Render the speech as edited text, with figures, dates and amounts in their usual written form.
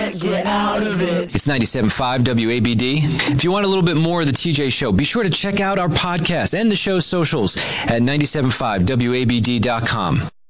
can't get out of it. It's 97.5 WABD. If you want a little bit more of the TJ Show, be sure to check out our podcast and the show's socials at 97.5WABD.com.